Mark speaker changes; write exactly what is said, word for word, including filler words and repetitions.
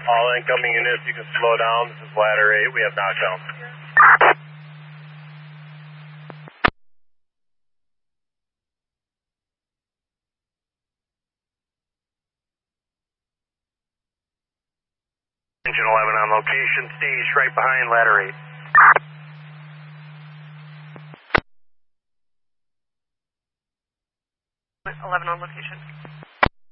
Speaker 1: All incoming units, you can slow down. This is ladder eight. We have knockdown. Engine eleven on location. Stage right behind ladder eight.
Speaker 2: eleven on location.